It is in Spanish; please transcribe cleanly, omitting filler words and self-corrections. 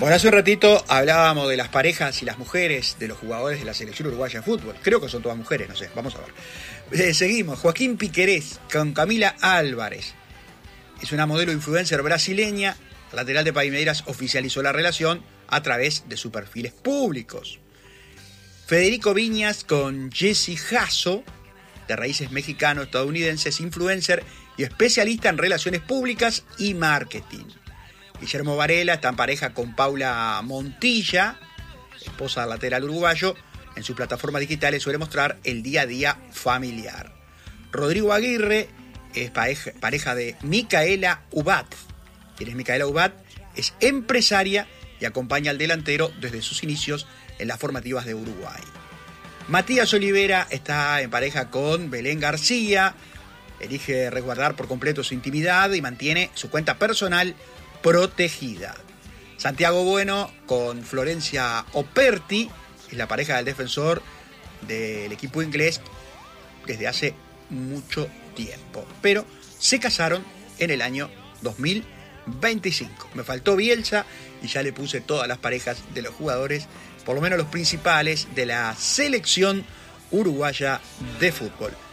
Bueno, hace un ratito hablábamos de las parejas y las mujeres de los jugadores de la selección uruguaya de fútbol. Creo que son todas mujeres, no sé, vamos a ver. Seguimos, Joaquín Piquerez con Camila Álvarez. Es una modelo influencer brasileña. Lateral de Palmeiras oficializó la relación a través de sus perfiles públicos. Federico Viñas con Jessy Jasso, de raíces mexicano-estadounidenses, influencer y especialista en relaciones públicas y marketing. Guillermo Varela está en pareja con Paula Montilla, esposa del lateral uruguayo. En sus plataformas digitales suele mostrar el día a día familiar. Rodrigo Aguirre es pareja de Micaela Ubat. ¿Quién es Micaela Ubat? Es empresaria y acompaña al delantero desde sus inicios en las formativas de Uruguay. Matías Olivera está en pareja con Belén García. Elige resguardar por completo su intimidad y mantiene su cuenta personal protegida. Santiago Bueno con Florencia Operti es la pareja del defensor del equipo inglés desde hace mucho tiempo, pero se casaron en el año 2025. Me faltó Bielsa y ya le puse todas las parejas de los jugadores, por lo menos los principales de la selección uruguaya de fútbol.